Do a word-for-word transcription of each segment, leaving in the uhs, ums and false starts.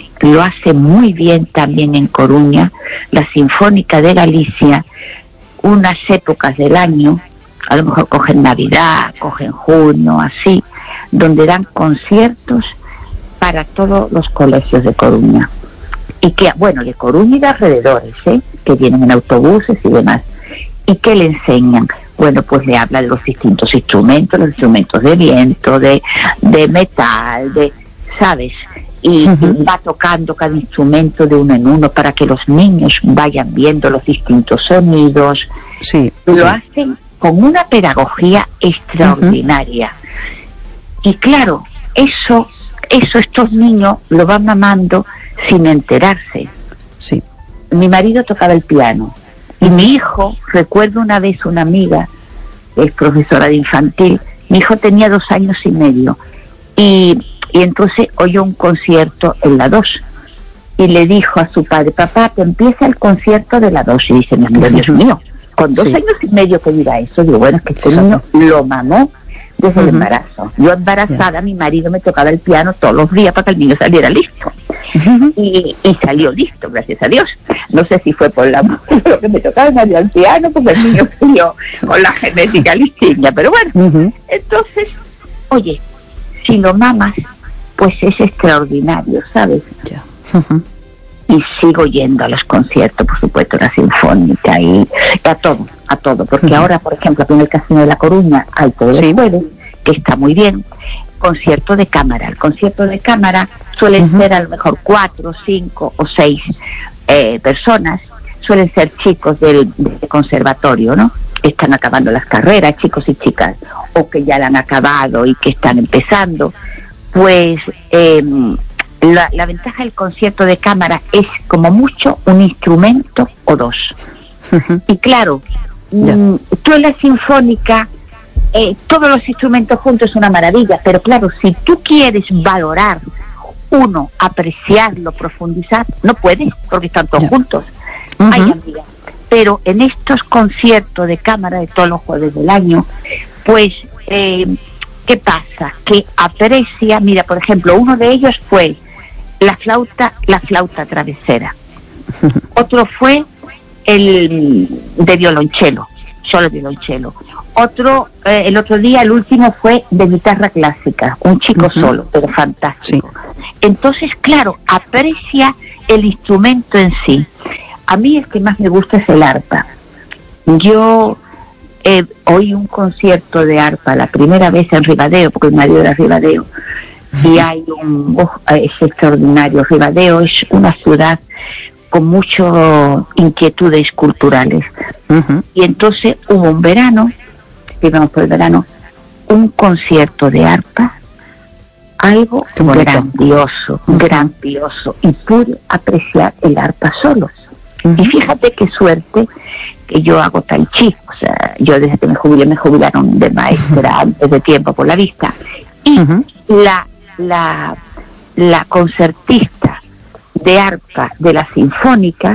lo hace muy bien también en Coruña, la Sinfónica de Galicia, unas épocas del año, a lo mejor cogen Navidad, cogen junio, así, donde dan conciertos para todos los colegios de Coruña. Y que, bueno, de Coruña y de alrededores, ¿eh? Que vienen en autobuses y demás. ¿Y qué le enseñan? Bueno, pues le habla de los distintos instrumentos, los instrumentos de viento, de, de metal, de, ¿sabes? Y, uh-huh. y va tocando cada instrumento de uno en uno para que los niños vayan viendo los distintos sonidos. Sí, Lo sí. hacen con una pedagogía extraordinaria. Uh-huh. Y claro, eso, eso estos niños lo van mamando sin enterarse. Sí. Mi marido tocaba el piano. Y mi hijo, recuerdo una vez una amiga, que es profesora de infantil, mi hijo tenía dos años y medio, y, y entonces oyó un concierto en la dos, y le dijo a su padre, papá, que empieza el concierto de la dos, y dice, mi amigo, Dios mío, con dos sí. años y medio que diga eso, digo, bueno, es que este sí. niño lo mamó desde uh-huh. el embarazo. Yo embarazada, yeah. mi marido me tocaba el piano todos los días para que el niño saliera listo. Uh-huh. Y, y salió listo, gracias a Dios. No sé si fue por la lo que me tocaba salió al piano, porque el niño salió con la genética listiña, pero bueno. Uh-huh. Entonces, oye, si lo mamas, pues es extraordinario, ¿sabes? Yeah. Uh-huh. Y sigo yendo a los conciertos, por supuesto, la Sinfónica y, y a todo, a todo, porque uh-huh. ahora, por ejemplo, aquí en el Casino de La Coruña hay todos los jueves, que está muy bien, concierto de cámara. El concierto de cámara suelen uh-huh. ser a lo mejor cuatro, cinco o seis eh, personas, suelen ser chicos del, del conservatorio, ¿no? Están acabando las carreras, chicos y chicas, o que ya la han acabado y que están empezando, pues... Eh, La, la ventaja del concierto de cámara es como mucho un instrumento o dos. Uh-huh. Y claro, yeah. m- tú en la sinfónica, eh, todos los instrumentos juntos es una maravilla, pero claro, si tú quieres valorar uno, apreciarlo, profundizar, no puedes, porque están todos yeah. juntos. Uh-huh. Ay, amiga. Pero en estos conciertos de cámara de todos los jueves del año, pues... Eh, ¿qué pasa? Que aprecia, mira, por ejemplo, uno de ellos fue la flauta, la flauta travesera. Otro fue el de violonchelo, solo violonchelo. Otro, eh, el otro día, el último fue de guitarra clásica, un chico uh-huh. solo, pero fantástico. Sí. Entonces, claro, aprecia el instrumento en sí. A mí el que más me gusta es el arpa. Yo... Eh, oí un concierto de arpa la primera vez en Ribadeo, porque mi marido era Ribadeo, uh-huh. y hay un oh, es extraordinario. Ribadeo es una ciudad con muchas inquietudes culturales, uh-huh. y entonces hubo un verano, íbamos por el verano, un concierto de arpa, algo grandioso, uh-huh. grandioso, y pude apreciar el arpa solo. Uh-huh. Y fíjate qué suerte que yo hago tai chi, o sea, yo desde que me jubilé me jubilaron de maestra antes de tiempo por la vista, y uh-huh. la, la, la concertista de arpa de la Sinfónica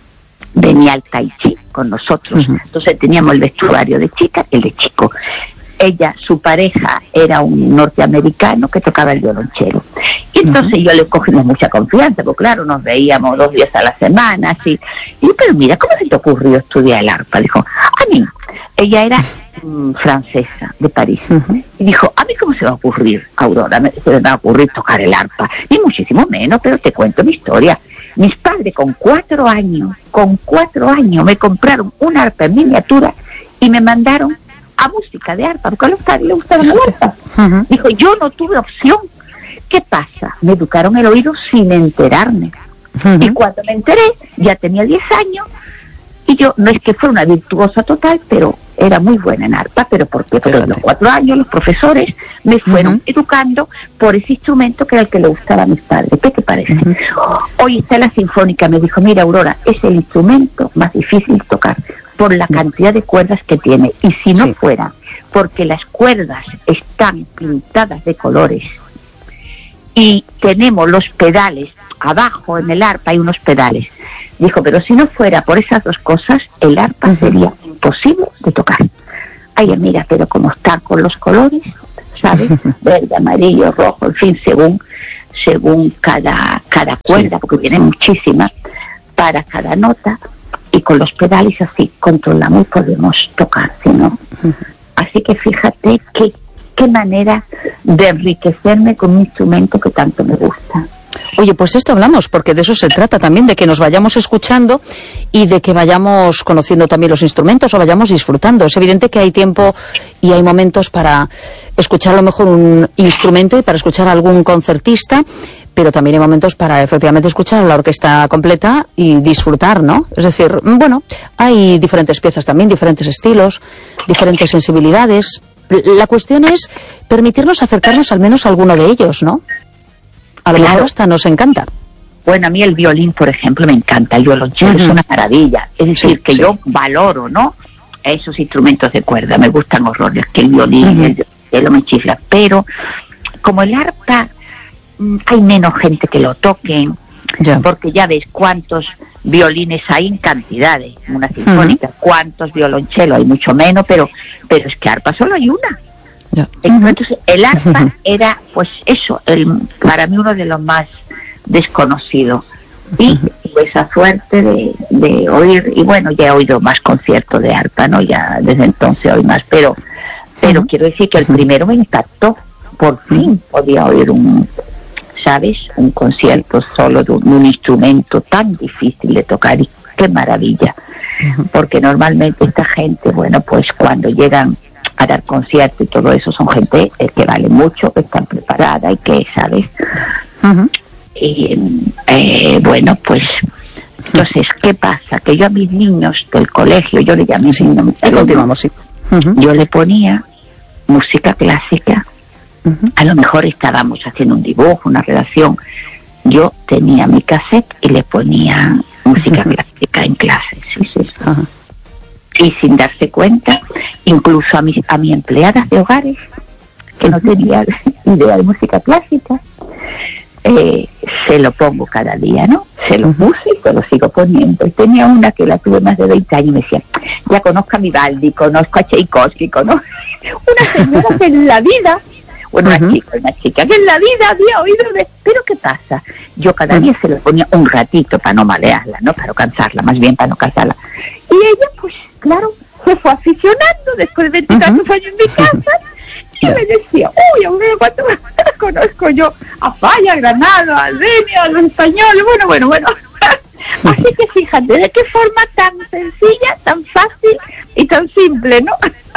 venía al tai chi con nosotros, uh-huh. entonces teníamos el vestuario de chica y el de chico. Ella, su pareja, era un norteamericano que tocaba el violonchelo. Y entonces uh-huh. yo le cogimos mucha confianza, porque claro, nos veíamos dos días a la semana, así. Y pero mira, ¿cómo se te ocurrió estudiar el arpa? Dijo, a mí, ella era mm, francesa, de París. Uh-huh. Y dijo, a mí ¿cómo se me va a ocurrir, Aurora? Me, se me va a ocurrir tocar el arpa. Ni muchísimo menos, pero te cuento mi historia. Mis padres con cuatro años, con cuatro años, me compraron un arpa en miniatura y me mandaron a música de arpa, porque a los padres les gustaba la arpa. Uh-huh. Dijo, yo no tuve opción. ¿Qué pasa? Me educaron el oído sin enterarme. Uh-huh. Y cuando me enteré, ya tenía diez años, y yo, no es que fuera una virtuosa total, pero era muy buena en arpa. ¿Pero por qué? Porque a los cuatro años los profesores me fueron uh-huh. educando por ese instrumento que era el que le gustaba a mis padres. ¿Qué te parece? Uh-huh. Hoy está la Sinfónica, me dijo, mira, Aurora, es el instrumento más difícil de tocar, por la cantidad de cuerdas que tiene, y si no sí. fuera porque las cuerdas están pintadas de colores y tenemos los pedales abajo en el arpa, hay unos pedales, dijo, pero si no fuera por esas dos cosas, el arpa uh-huh. sería imposible de tocar. Ay, mira, pero como está con los colores, ¿sabes? Verde, amarillo, rojo, en fin, según según cada, cada cuerda, sí, porque tienen muchísimas, para cada nota, y con los pedales así controlamos y podemos tocar, ¿sí, no? Uh-huh. Así que fíjate qué, qué manera de enriquecerme con un instrumento que tanto me gusta. Oye, pues esto hablamos, porque de eso se trata también, de que nos vayamos escuchando y de que vayamos conociendo también los instrumentos o vayamos disfrutando. Es evidente que hay tiempo y hay momentos para escuchar a lo mejor un instrumento y para escuchar a algún concertista, pero también hay momentos para efectivamente escuchar a la orquesta completa y disfrutar, ¿no? Es decir, bueno, hay diferentes piezas también, diferentes estilos, diferentes sensibilidades. La cuestión es permitirnos acercarnos al menos a alguno de ellos, ¿no? A lo mejor hasta nos encanta. Bueno, a mí el violín, por ejemplo, me encanta. El violonchelo uh-huh. es una maravilla. Es decir, sí, que sí. yo valoro, ¿no?, esos instrumentos de cuerda. Me gustan horrores, que el violín, uh-huh. el violonchelo me chifla. Pero como el arpa, hay menos gente que lo toque, yeah. porque ya ves cuántos violines hay en cantidades. Una sinfónica, uh-huh. cuántos violonchelos hay, mucho menos, pero, pero es que arpa solo hay una. Yeah. Entonces el arpa uh-huh. era pues eso, el, para mí uno de los más desconocidos, y uh-huh. tuve esa suerte de, de oír, y bueno, ya he oído más conciertos de arpa, no, ya desde entonces oí más, pero pero uh-huh. quiero decir que el primero me impactó. Por fin podía oír un, ¿sabes?, un concierto sí. solo de un, de un instrumento tan difícil de tocar, y qué maravilla, uh-huh. porque normalmente esta gente, bueno, pues cuando llegan a dar conciertos y todo eso, son gente eh, que vale mucho, que están preparada y que, ¿sabes? Uh-huh. Y eh, bueno, pues entonces, ¿qué pasa? Que yo a mis niños del colegio, yo le llamé sí, niño, y continuamos, sí. Uh-huh. yo le ponía música clásica. Uh-huh. A lo mejor estábamos haciendo un dibujo, una redacción, yo tenía mi cassette y le ponía música uh-huh. clásica en clase, sí, sí, sí. Uh-huh. Y sin darse cuenta, incluso a mis a mis empleadas de hogares, que no tenían idea de música clásica, eh, se lo pongo cada día, ¿no? Se lo puse y se lo sigo poniendo. Y tenía una que la tuve más de veinte años y me decía, ya conozco a Vivaldi, conozco a Tchaikovsky, conozco... Una señora que en la vida, bueno, una uh-huh. chica, una chica que en la vida había oído de... Pero ¿qué pasa? Yo cada día uh-huh. se lo ponía un ratito para no malearla, ¿no? Para no cansarla, más bien para no cansarla. Y ella, pues, claro, se fue aficionando después de veintitantos uh-huh. años en mi casa, y me decía, uy, abuelo, ¿cuánto conozco yo? A Falla, a Granada, a Denia, a los españoles, bueno, bueno, bueno. Así que fíjate, de qué forma tan sencilla, tan fácil y tan simple, ¿no?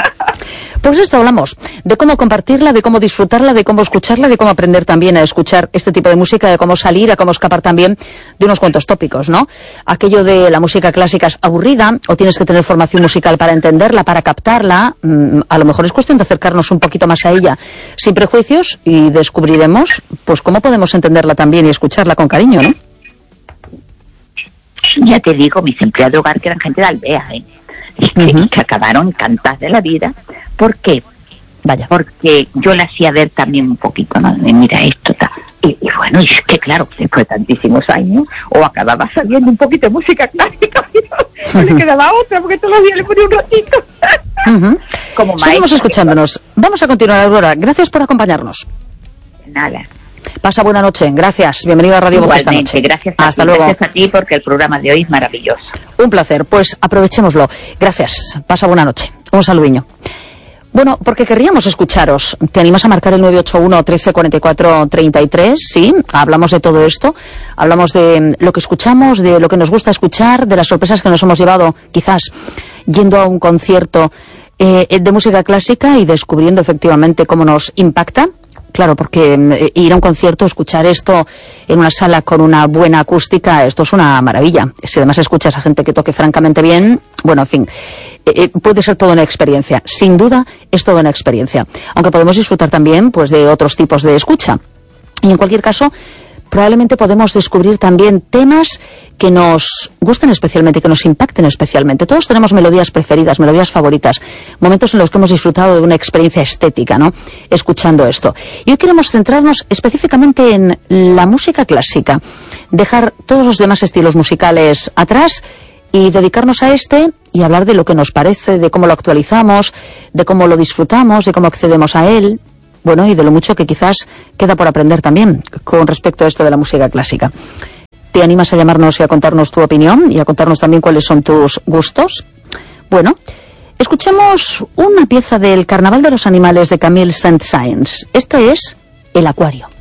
Pues esto hablamos, de cómo compartirla, de cómo disfrutarla, de cómo escucharla, de cómo aprender también a escuchar este tipo de música, de cómo salir, a cómo escapar también de unos cuantos tópicos, ¿no? Aquello de la música clásica es aburrida, o tienes que tener formación musical para entenderla, para captarla, mmm, a lo mejor es cuestión de acercarnos un poquito más a ella, sin prejuicios, y descubriremos, pues, cómo podemos entenderla también y escucharla con cariño, ¿no? Ya te digo, mis empleados de hogar que eran gente de aldea, ¿eh? Y que, uh-huh. que acabaron encantadas de la vida. ¿Por qué? Vaya. Porque yo le hacía ver también un poquito, ¿no? Mira esto, ta. Y, y bueno, y es que claro, después de tantísimos años, o acababa sabiendo un poquito de música clásica, y no, no le quedaba otra, porque todos los días le ponía un ratito. Uh-huh. Como seguimos escuchándonos. Vamos a continuar, Aurora. Gracias por acompañarnos. Nada. Pasa buena noche, gracias. Bienvenido a Radio Voz esta noche. Gracias a Hasta ti, luego. Gracias a ti, porque el programa de hoy es maravilloso. Un placer, pues aprovechémoslo. Gracias, pasa buena noche. Un saludiño. Bueno, porque querríamos escucharos. ¿Te animas a marcar el nueve ocho uno, trece, cuarenta y cuatro, treinta y tres? Sí, hablamos de todo esto. Hablamos de lo que escuchamos, de lo que nos gusta escuchar, de las sorpresas que nos hemos llevado, quizás, yendo a un concierto eh, de música clásica y descubriendo efectivamente cómo nos impacta. Claro, porque ir a un concierto, escuchar esto en una sala con una buena acústica, esto es una maravilla. Si además escuchas a gente que toque francamente bien, bueno, en fin, eh, puede ser toda una experiencia. Sin duda, es toda una experiencia. Aunque podemos disfrutar también, pues, de otros tipos de escucha. Y en cualquier caso, probablemente podemos descubrir también temas que nos gusten especialmente, que nos impacten especialmente. Todos tenemos melodías preferidas, melodías favoritas, momentos en los que hemos disfrutado de una experiencia estética, ¿no?, escuchando esto. Y hoy queremos centrarnos específicamente en la música clásica, dejar todos los demás estilos musicales atrás y dedicarnos a este y hablar de lo que nos parece, de cómo lo actualizamos, de cómo lo disfrutamos, de cómo accedemos a él, Bueno, y de lo mucho que quizás queda por aprender también con respecto a esto de la música clásica. ¿Te animas a llamarnos y a contarnos tu opinión y a contarnos también cuáles son tus gustos? Bueno, escuchemos una pieza del Carnaval de los Animales de Camille Saint-Saëns. Esta es El Acuario.